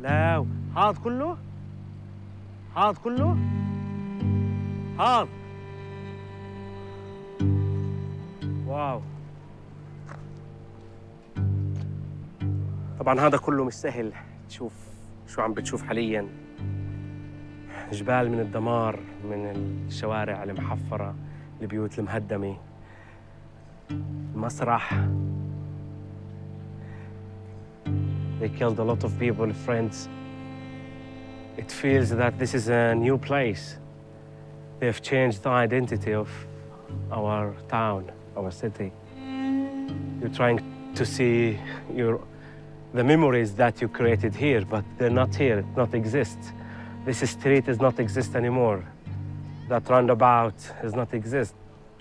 لا هاد كله؟ هاد كله؟ هاد واو. طبعا هذا كله مش سهل. تشوف شو عم بتشوف حاليا، جبال من الدمار، من الشوارع المحفرة، البيوت المهدمة، المسرح. They killed a lot of people, friends. It feels that this is a new place. They've changed the identity of our town, our city. You're trying to see the memories that you created here, but they're not here, not exist. This street does not exist anymore. That roundabout does not exist.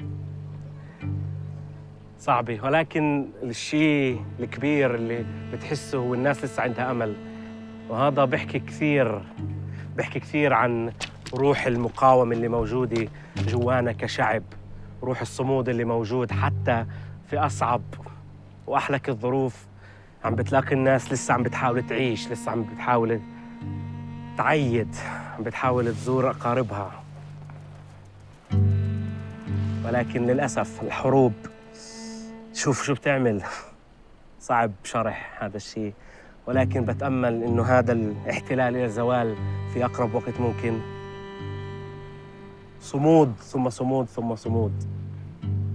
صعبة، ولكن الشيء الكبير اللي بتحسه هو الناس لسه عندها أمل، وهذا بيحكي كثير عن روح المقاومة اللي موجودة جوانا كشعب، روح الصمود اللي موجود حتى في أصعب وأحلك الظروف. عم بتلاقي الناس لسه عم بتحاول تعيش، لسه عم بتحاول تعيد، عم بتحاول تزور أقاربها. ولكن للأسف الحروب شوف شو بتعمل. صعب شرح هذا الشيء، ولكن بتأمل إنه هذا الاحتلال إلى الزوال في أقرب وقت ممكن. صمود ثم صمود ثم صمود.